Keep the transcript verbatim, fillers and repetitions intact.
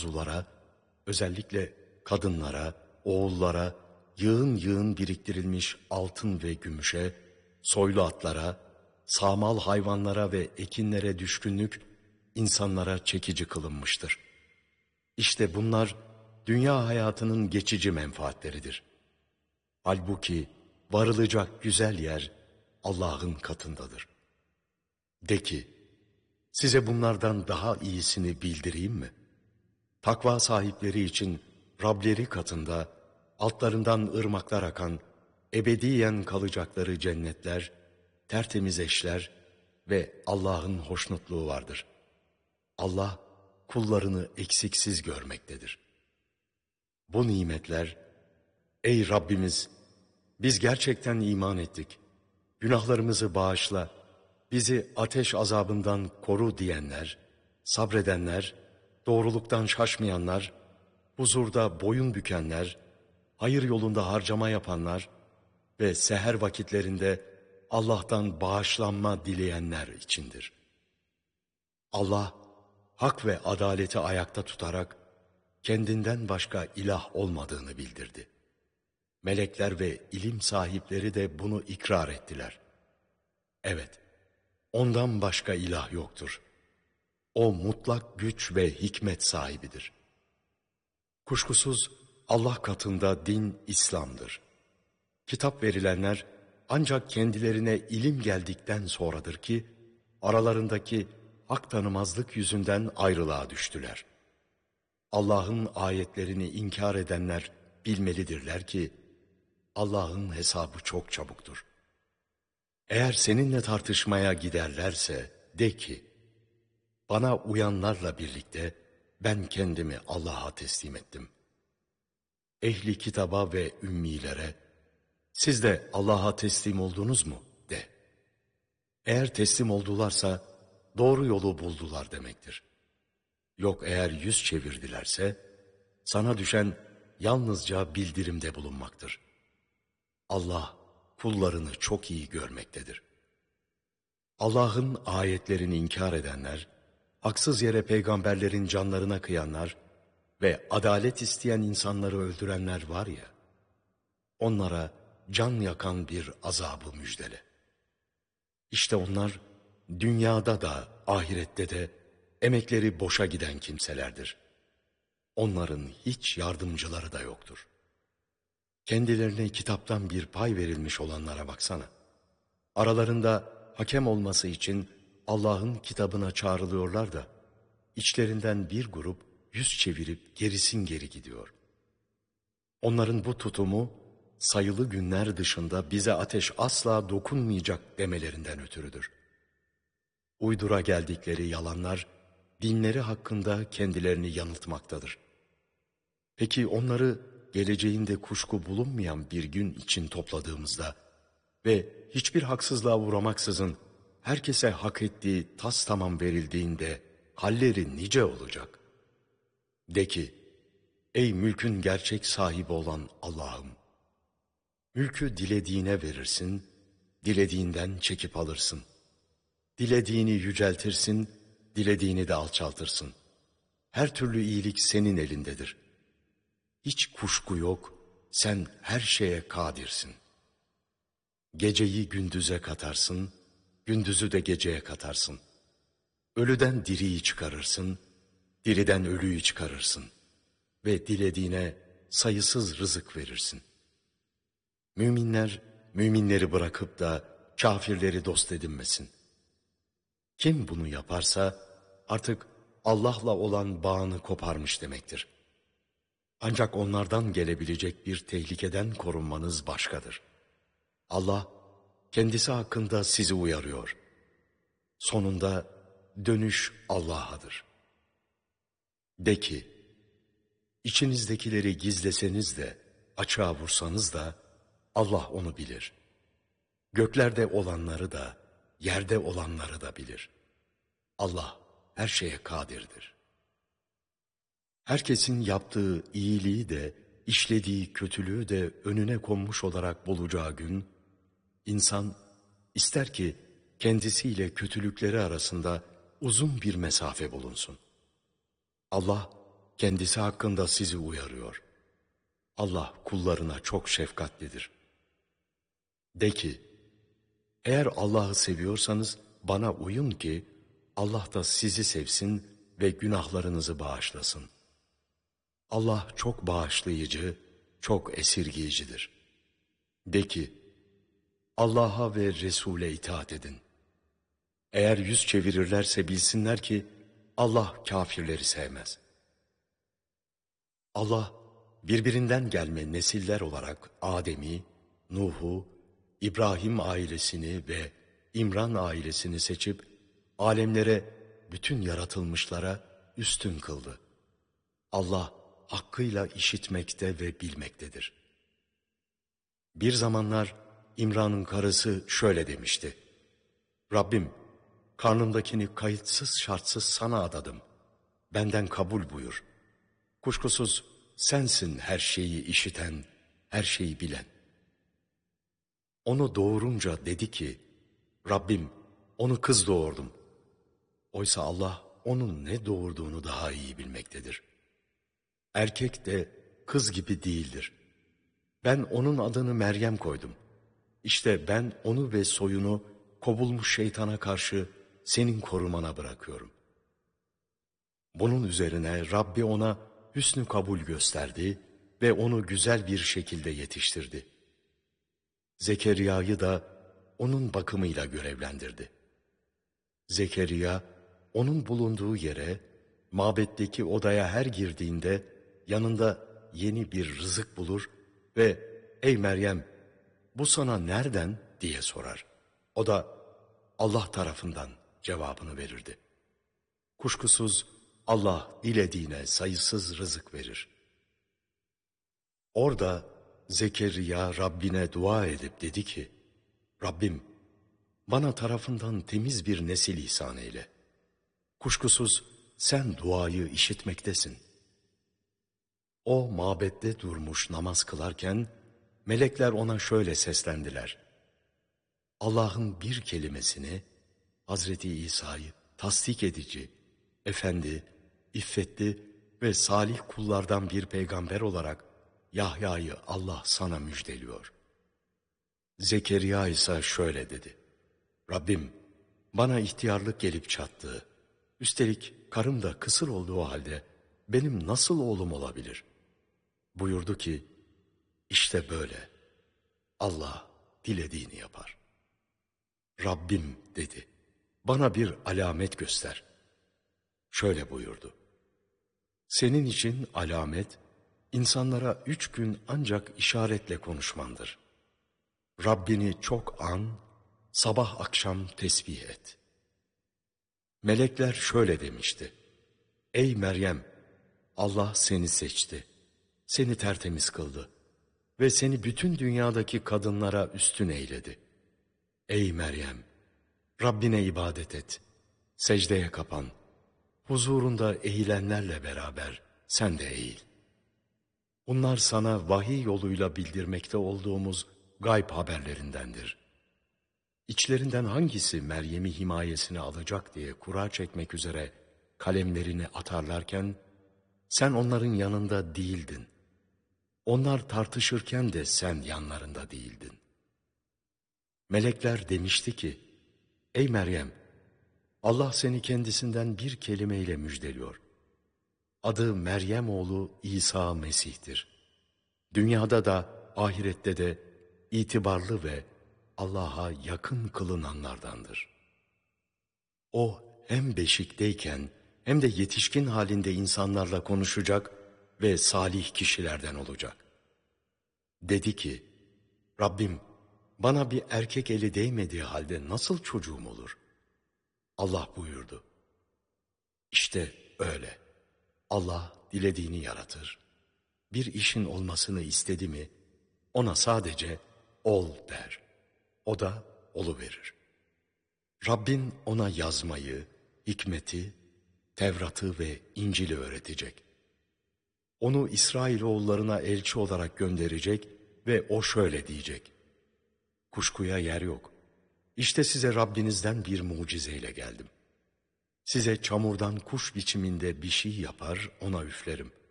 arzulara, özellikle kadınlara, oğullara, yığın yığın biriktirilmiş altın ve gümüşe, soylu atlara, sağmal hayvanlara ve ekinlere düşkünlük insanlara çekici kılınmıştır. İşte bunlar dünya hayatının geçici menfaatleridir. Halbuki varılacak güzel yer Allah'ın katındadır. De ki, size bunlardan daha iyisini bildireyim mi? Takva sahipleri için Rableri katında altlarından ırmaklar akan, ebediyen kalacakları cennetler, tertemiz eşler ve Allah'ın hoşnutluğu vardır. Allah kullarını eksiksiz görmektedir. Bu nimetler, ey Rabbimiz, biz gerçekten iman ettik, günahlarımızı bağışla, bizi ateş azabından koru diyenler, sabredenler, doğruluktan şaşmayanlar, huzurda boyun bükenler, hayır yolunda harcama yapanlar ve seher vakitlerinde Allah'tan bağışlanma dileyenler içindir. Allah, hak ve adaleti ayakta tutarak kendinden başka ilah olmadığını bildirdi. Melekler ve ilim sahipleri de bunu ikrar ettiler. Evet, ondan başka ilah yoktur. O mutlak güç ve hikmet sahibidir. Kuşkusuz Allah katında din İslam'dır. Kitap verilenler ancak kendilerine ilim geldikten sonradır ki aralarındaki hak tanımazlık yüzünden ayrılığa düştüler. Allah'ın ayetlerini inkar edenler bilmelidirler ki Allah'ın hesabı çok çabuktur. Eğer seninle tartışmaya giderlerse de ki, bana uyanlarla birlikte ben kendimi Allah'a teslim ettim. Ehli kitaba ve ümmilere, siz de Allah'a teslim oldunuz mu de. Eğer teslim oldularsa doğru yolu buldular demektir. Yok eğer yüz çevirdilerse, sana düşen yalnızca bildirimde bulunmaktır. Allah kullarını çok iyi görmektedir. Allah'ın ayetlerini inkar edenler, haksız yere peygamberlerin canlarına kıyanlar ve adalet isteyen insanları öldürenler var ya, onlara can yakan bir azabı müjdele. İşte onlar dünyada da ahirette de emekleri boşa giden kimselerdir. Onların hiç yardımcıları da yoktur. Kendilerine kitaptan bir pay verilmiş olanlara baksana. Aralarında hakem olması için Allah'ın kitabına çağrılıyorlar da, içlerinden bir grup yüz çevirip gerisin geri gidiyor. Onların bu tutumu, sayılı günler dışında bize ateş asla dokunmayacak demelerinden ötürüdür. Uydura geldikleri yalanlar, dinleri hakkında kendilerini yanıltmaktadır. Peki onları geleceğinde kuşku bulunmayan bir gün için topladığımızda ve hiçbir haksızlığa uğramaksızın herkese hak ettiği tas tamam verildiğinde halleri nice olacak? De ki, ey mülkün gerçek sahibi olan Allah'ım! Mülkü dilediğine verirsin, dilediğinden çekip alırsın. Dilediğini yüceltirsin, dilediğini de alçaltırsın. Her türlü iyilik senin elindedir. Hiç kuşku yok, sen her şeye kadirsin. Geceyi gündüze katarsın, gündüzü de geceye katarsın. Ölüden diriyi çıkarırsın, diriden ölüyü çıkarırsın. Ve dilediğine sayısız rızık verirsin. Müminler, müminleri bırakıp da kafirleri dost edinmesin. Kim bunu yaparsa artık Allah'la olan bağını koparmış demektir. Ancak onlardan gelebilecek bir tehlikeden korunmanız başkadır. Allah kendisi hakkında sizi uyarıyor. Sonunda dönüş Allah'adır. De ki, içinizdekileri gizleseniz de, açığa vursanız da Allah onu bilir. Göklerde olanları da, yerde olanları da bilir. Allah her şeye kadirdir. Herkesin yaptığı iyiliği de, işlediği kötülüğü de önüne konmuş olarak bulacağı gün, insan ister ki kendisiyle kötülükleri arasında uzun bir mesafe bulunsun. Allah kendisi hakkında sizi uyarıyor. Allah kullarına çok şefkatlidir. De ki, eğer Allah'ı seviyorsanız bana uyun ki Allah da sizi sevsin ve günahlarınızı bağışlasın. Allah çok bağışlayıcı, çok esirgeyicidir. De ki, Allah'a ve Resul'e itaat edin. Eğer yüz çevirirlerse bilsinler ki Allah kâfirleri sevmez. Allah birbirinden gelme nesiller olarak Adem'i, Nuh'u, İbrahim ailesini ve İmran ailesini seçip alemlere, bütün yaratılmışlara üstün kıldı. Allah hakkıyla işitmekte ve bilmektedir. Bir zamanlar İmran'ın karısı şöyle demişti: Rabbim, karnımdakini kayıtsız şartsız sana adadım. Benden kabul buyur. Kuşkusuz sensin her şeyi işiten, her şeyi bilen. Onu doğurunca dedi ki, Rabbim, onu kız doğurdum. Oysa Allah onun ne doğurduğunu daha iyi bilmektedir. Erkek de kız gibi değildir. Ben onun adını Meryem koydum. İşte ben onu ve soyunu kovulmuş şeytana karşı senin korumana bırakıyorum. Bunun üzerine Rabbi ona hüsnü kabul gösterdi ve onu güzel bir şekilde yetiştirdi. Zekeriya'yı da onun bakımıyla görevlendirdi. Zekeriya, onun bulunduğu yere, mabetteki odaya her girdiğinde yanında yeni bir rızık bulur ve ''Ey Meryem, bu sana nereden?'' diye sorar. O da Allah tarafından cevabını verirdi. Kuşkusuz Allah dilediğine sayısız rızık verir. Orada Zekeriya Rabbine dua edip dedi ki, Rabbim, bana tarafından temiz bir nesil ihsan eyle. Kuşkusuz sen duayı işitmektesin. O mabette durmuş namaz kılarken melekler ona şöyle seslendiler: Allah'ın bir kelimesini, Hazreti İsa'yı tasdik edici, efendi, iffetli ve salih kullardan bir peygamber olarak Yahya'yı Allah sana müjdeliyor. Zekeriya ise şöyle dedi: Rabbim, bana ihtiyarlık gelip çattı. Üstelik karım da kısır olduğu halde benim nasıl oğlum olabilir? Buyurdu ki, işte böyle. Allah dilediğini yapar. Rabbim dedi, bana bir alamet göster. Şöyle buyurdu: senin için alamet, insanlara üç gün ancak işaretle konuşmandır. Rabbini çok an, sabah akşam tesbih et. Melekler şöyle demişti: Ey Meryem, Allah seni seçti, seni tertemiz kıldı ve seni bütün dünyadaki kadınlara üstün eyledi. Ey Meryem, Rabbine ibadet et, secdeye kapan, huzurunda eğilenlerle beraber sen de eğil. Bunlar sana vahiy yoluyla bildirmekte olduğumuz gayb haberlerindendir. İçlerinden hangisi Meryem'i himayesine alacak diye kura çekmek üzere kalemlerini atarlarken, sen onların yanında değildin. Onlar tartışırken de sen yanlarında değildin. Melekler demişti ki, ey Meryem, Allah seni kendisinden bir kelimeyle müjdeliyor. Adı Meryem oğlu İsa Mesih'tir. Dünyada da ahirette de itibarlı ve Allah'a yakın kılınanlardandır. O hem beşikteyken hem de yetişkin halinde insanlarla konuşacak ve salih kişilerden olacak. Dedi ki, Rabbim, bana bir erkek eli değmediği halde nasıl çocuğum olur? Allah buyurdu: İşte öyle. Allah dilediğini yaratır. Bir işin olmasını istedi mi, ona sadece ol der. O da oluverir. Rabbin ona yazmayı, hikmeti, Tevrat'ı ve İncil'i öğretecek. Onu İsrailoğullarına elçi olarak gönderecek ve o şöyle diyecek: kuşkuya yer yok. İşte size Rabbinizden bir mucizeyle geldim. Size çamurdan kuş biçiminde bir şey yapar, ona üflerim.